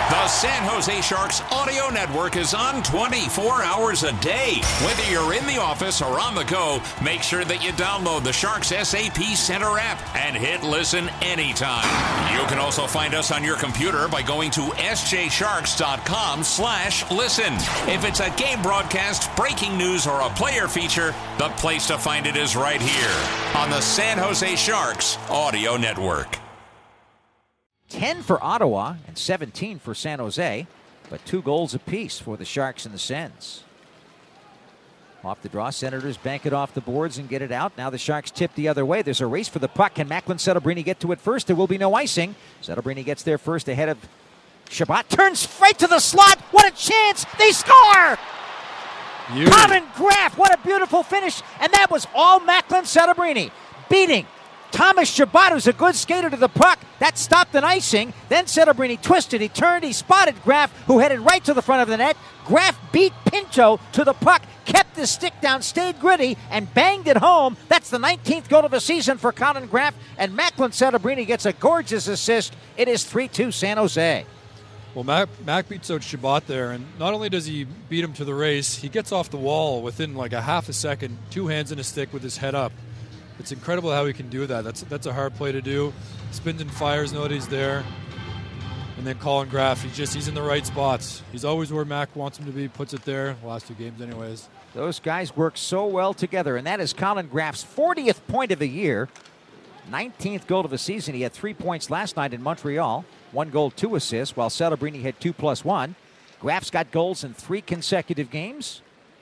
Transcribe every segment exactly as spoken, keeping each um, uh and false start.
The San Jose Sharks audio network is on twenty-four hours a day. Whether you're in the office or on the go, make sure that you download the Sharks S A P Center app and hit listen anytime. You can also find us on your computer by going to s j sharks dot com slash listen. If it's a game broadcast, breaking news, or a player feature, the place to find it is right here on the San Jose Sharks audio network. ten for Ottawa and seventeen for San Jose, but two goals apiece for the Sharks and the Sens. Off the draw, Senators bank it off the boards and get it out. Now the Sharks tip the other way. There's a race for the puck. Can Macklin Settlebrini get to it first? There will be no icing. Settlebrini gets there first ahead of Chabot. Turns right to the slot. What a chance! They score! Beauty. Colin Graf, what a beautiful finish. And that was all Macklin Settlebrini beating Thomas Chabot, who's a good skater, to the puck. That stopped an icing. Then Settlebrini twisted. He turned. He spotted Graf, who headed right to the front of the net. Graf beat Pinto to the puck, kept the stick down, stayed gritty, and banged it home. That's the nineteenth goal of the season for Colin Graf. And Macklin Settlebrini gets a gorgeous assist. It is three two San Jose. Well, Mac, Mac beats out Chabot there, and not only does he beat him to the race, he gets off the wall within like a half a second, two hands and a stick with his head up. It's incredible how he can do that. That's that's a hard play to do. Spins and fires, nobody's there. And then Colin Graf, he's just he's in the right spots. He's always where Mac wants him to be, puts it there. The last two games anyways. Those guys work so well together, and that is Colin Graf's fortieth point of the year. nineteenth goal of the season. He had three points last night in Montreal. One goal, two assists, while Settlebrini had two plus one. Graf's got goals in three consecutive games.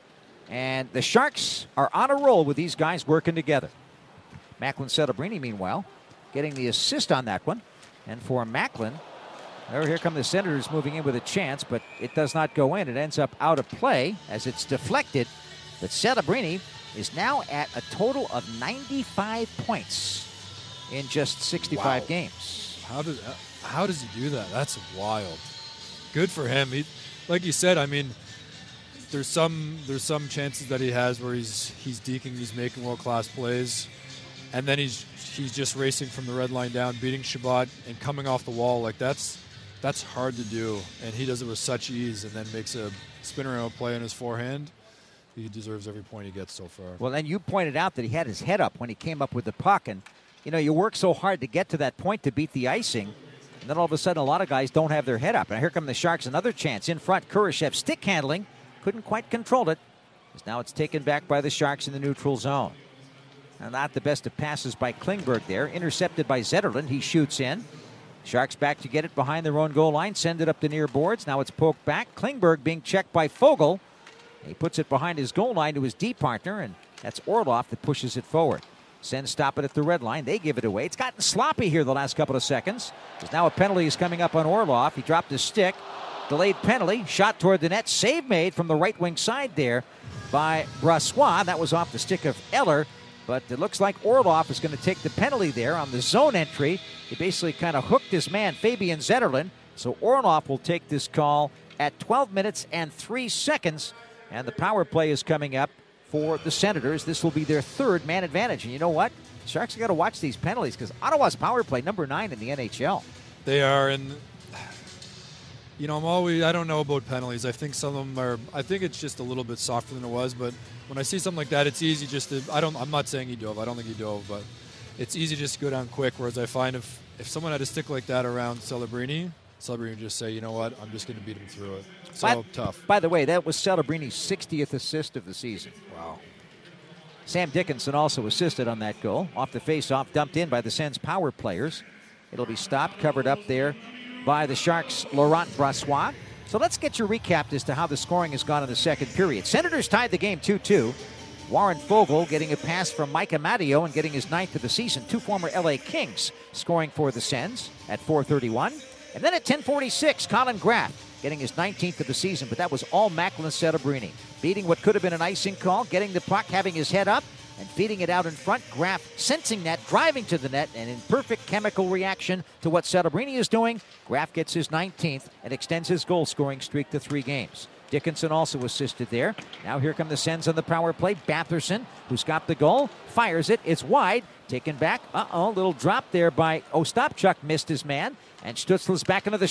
And the Sharks are on a roll with these guys working together. Macklin Settlebrini, meanwhile, getting the assist on that one. And for Macklin, there, here come the Senators moving in with a chance, but it does not go in. It ends up out of play as it's deflected. But Settlebrini is now at a total of ninety-five points in just sixty-five Wow. games. How does how does he do that? That's wild. Good for him. He, like you said, I mean, there's some there's some chances that he has where he's he's deking, he's making world class plays. And then he's he's just racing from the red line down, beating Chabot and coming off the wall. Like that's that's hard to do, and he does it with such ease, and then makes a spin around play on his forehand. He deserves every point he gets so far. Well, then you pointed out that he had his head up when he came up with the puck, and you know you work so hard to get to that point to beat the icing, and then all of a sudden a lot of guys don't have their head up. And here come the Sharks, another chance in front. Kurashev stick handling, couldn't quite control it. As now it's taken back by the Sharks in the neutral zone. And not the best of passes by Klingberg there. Intercepted by Zetterlund. He shoots in. Sharks back to get it behind their own goal line. Send it up the near boards. Now it's poked back. Klingberg being checked by Foegele. He puts it behind his goal line to his D partner, and that's Orlov that pushes it forward. Sens stop it at the red line. They give it away. It's gotten sloppy here the last couple of seconds. There's now a penalty is coming up on Orlov. He dropped his stick. Delayed penalty. Shot toward the net. Save made from the right wing side there by Brossoit. That was off the stick of Eller. But it looks like Orlov is going to take the penalty there on the zone entry. He basically kind of hooked his man, Fabian Zetterlund. So Orlov will take this call at twelve minutes and three seconds. And the power play is coming up for the Senators. This will be their third man advantage. And you know what? Sharks have got to watch these penalties because Ottawa's power play number nine in the N H L. They are, and you know, I'm always, I don't know about penalties. I think some of them are, I think it's just a little bit softer than it was, but when I see something like that, it's easy just to, I don't, I'm not saying he dove, I don't think he dove, but it's easy just to go down quick, whereas I find if, if someone had a stick like that around Celebrini, Celebrini would just say, you know what, I'm just going to beat him through it. So by, tough. By the way, that was Celebrini's sixtieth assist of the season. Wow. Sam Dickinson also assisted on that goal. Off the face-off, dumped in by the Sens power players. It'll be stopped, covered up there by the Sharks' Laurent Brossoit. So let's get your recap as to how the scoring has gone in the second period. Senators tied the game two two. Warren Foegele getting a pass from Mike Amadio and getting his ninth of the season. Two former L A Kings scoring for the Sens at four thirty-one. And then at ten forty-six, Colin Graf getting his nineteenth of the season, but that was all Macklin Settlebrini. Beating what could have been an icing call, getting the puck, having his head up, and feeding it out in front. Graf sensing that, driving to the net, and in perfect chemical reaction to what Settlebrini is doing, Graf gets his nineteenth and extends his goal-scoring streak to three games. Dickinson also assisted there. Now here come the Sens on the power play. Batherson, who's got the goal, fires it. It's wide. Taken back. Uh-oh, little drop there by Ostapchuk. Missed his man. And Stutzler's back into the